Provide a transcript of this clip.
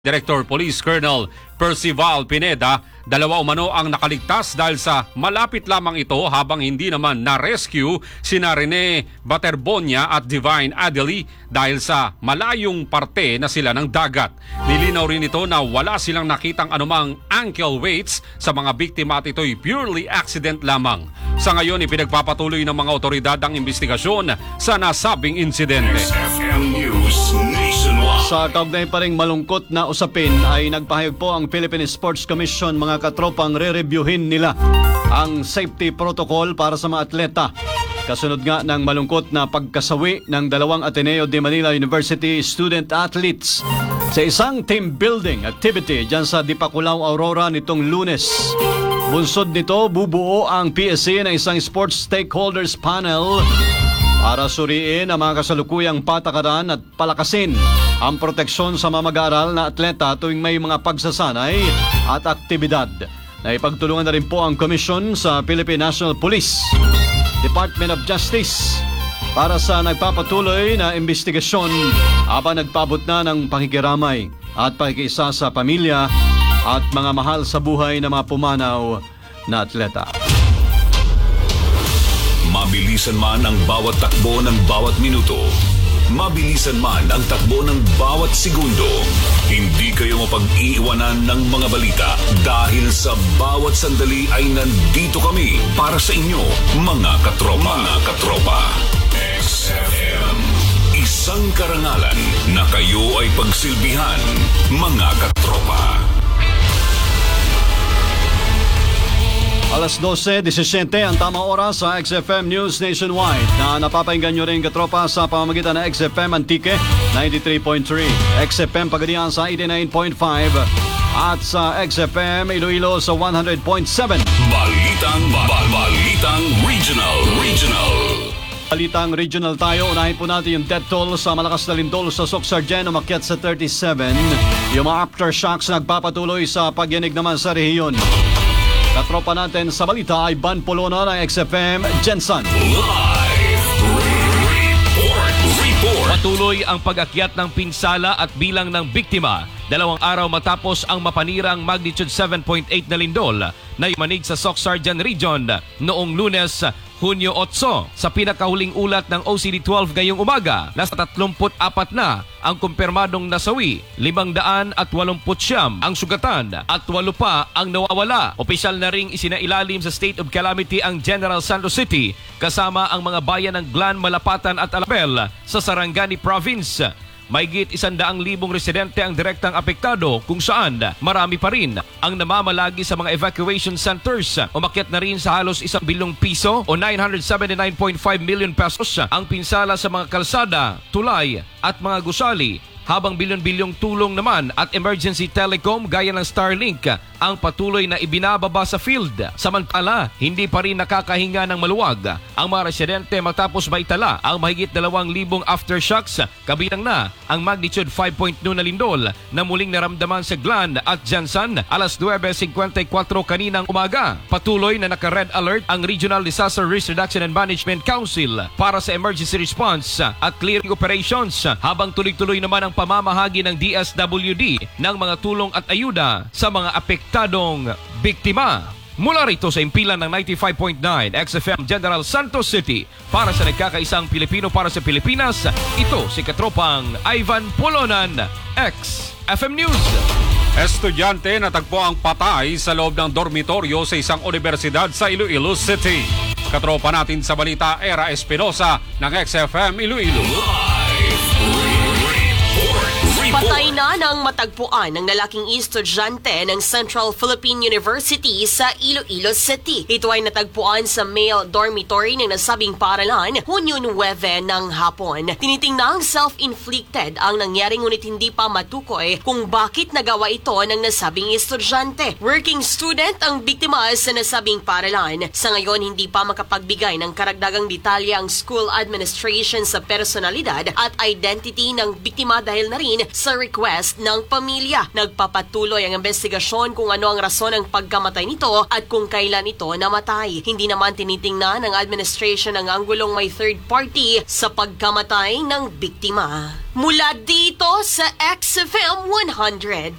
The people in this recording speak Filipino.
Director Police Colonel Percival Pineda, dalawa umano ang nakaligtas dahil sa malapit lamang ito habang hindi naman na-rescue sina Rene Baterbonia at Divine Adeli dahil sa malayong parte na sila ng dagat. Nilinaw rin ito na wala silang nakitang anumang ankle weights sa mga biktima at ito'y purely accident lamang. Sa ngayon, ipinagpapatuloy ng mga otoridad ang investigasyon sa nasabing insidente. XFM News Nationwide. Sa kaugnay pa ring malungkot na usapin ay nagpahayag po ang Philippine Sports Commission mga katropang re-reviewin nila ang safety protocol para sa mga atleta. Kasunod nga ng malungkot na pagkasawi ng dalawang Ateneo de Manila University student athletes sa isang team building activity dyan sa Dipaculao, Aurora nitong Lunes. Bunsod nito, bubuo ang PSC ng isang sports stakeholders panel para suriin ang mga kasalukuyang patakaran at palakasin ang proteksyon sa mga mag-aaral na atleta tuwing may mga pagsasanay at aktibidad. Naipagtulungan na rin po ang komisyon sa Philippine National Police, Department of Justice para sa nagpapatuloy na investigasyon habang nagpabot na ng pakikiramay at pakikiisa sa pamilya at mga mahal sa buhay na mga pumanaw na atleta. Mabilisan man ang bawat takbo ng bawat minuto, mabilisan man ang takbo ng bawat segundo, hindi kayo mapag-iiwanan ng mga balita dahil sa bawat sandali ay nandito kami para sa inyo, mga katropa. Mga katropa. XFM. Isang karangalan na kayo ay pagsilbihan, mga katropa. Alas 12:17 ang tamang oras sa XFM News Nationwide na napapahinggan nyo rin katropa sa pamamagitan ng XFM Antique 93.3, XFM Pagadian sa 89.5 at sa XFM Iloilo sa 100.7. Balitang Balitang regional tayo. Unahin po natin yung death toll sa malakas na lindol sa Socsargen umakyat sa 37. Yung mga aftershocks nagpapatuloy sa pagyanig naman sa rehiyon. Katropa natin sa balita ay Ban Polono ng XFM Jensen. Report. Patuloy ang pag-akyat ng pinsala at bilang ng biktima 2 araw matapos ang mapanirang magnitude 7.8 na lindol na yumanig sa Socsargen Region noong Lunes, Hunyo 8. Sa pinakahuling ulat ng OCD-12 ngayong umaga, nasa 34 na ang kumpirmadong nasawi, 589 ang sugatan at 8 pa ang nawawala. Opisyal na ring isinailalim sa state of calamity ang General Santos City kasama ang mga bayan ng Glan, Malapatan at Alabel sa Sarangani Province. Mahigit 100,000 residente ang direktang apektado kung saan marami pa rin ang namamalagi sa mga evacuation centers. Umakyat na rin sa halos 1 bilyong piso o 979.5 million pesos ang pinsala sa mga kalsada, tulay at mga gusali, habang bilyon-bilyong tulong naman at emergency telecom gaya ng Starlink ang patuloy na ibinababa sa field. Samantala, hindi pa rin nakakahinga ng maluwag ang mga residente matapos maitala ang mahigit 2,000 aftershocks, kabilang na ang magnitude 5.2 na lindol na muling naramdaman sa Glan at Jensen alas 9:54 kaninang umaga. Patuloy na naka-red alert ang Regional Disaster Risk Reduction and Management Council para sa emergency response at clearing operations, habang tuloy-tuloy naman ang pamamahagi ng DSWD ng mga tulong at ayuda sa mga apektadong biktima. Mula rito sa impilan ng 95.9 XFM General Santos City, para sa nagkakaisang Pilipino para sa Pilipinas, ito si katropang Ivan Polonan, XFM News. Estudyante natagpo ang patay sa loob ng dormitoryo sa isang universidad sa Iloilo City. Katropa natin sa balita, Era Espinosa ng XFM Iloilo. Patay na ng matagpuan ng lalaking estudyante ng Central Philippine University sa Iloilo City. Ito ay natagpuan sa male dormitory ng nasabing paaralan Hunyo 9 ng hapon. Tinitingnang self-inflicted ang nangyari ngunit hindi pa matukoy kung bakit nagawa ito ng nasabing estudyante. Working student ang biktima sa nasabing paaralan. Sa ngayon, hindi pa makapagbigay ng karagdagang detalye ang school administration sa personalidad at identity ng biktima dahil na rin sa request ng pamilya. Nagpapatuloy ang investigasyon kung ano ang rason ng pagkamatay nito at kung kailan ito namatay. Hindi naman tinitingnan ng administration ang anggulong may third party sa pagkamatay ng biktima. Mula dito sa XFM 100.